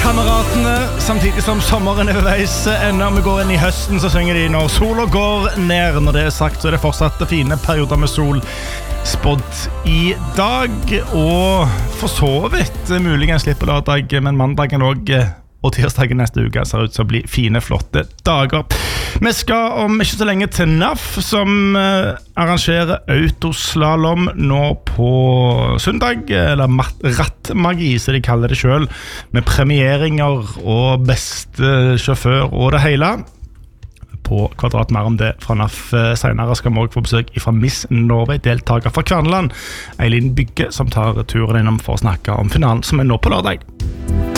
Kameratene, samtidig som sommeren ved veis ender, vi går inn i høsten, så synger de når sola går ned. Når det sagt, så det fortsatt fine perioder med sol spådd i dag, og for så vidt muligens litt på lørdag, men mandagen og tirsdagen neste uke ser ut til å bli fine, flotte dager. Vi skal om ikke så lenge til NAF, som arrangerer autoslalom nå på søndag, eller rattmagi, så de kaller det selv, med premieringer og beste sjåfør og det hele. På kvadrat mer om det fra NAF senere skal vi også få besøk fra Miss Norway, deltaker fra Kverneland, Eileen Bygge, som tar turen innom for å snakke om finalen som nå på lørdag.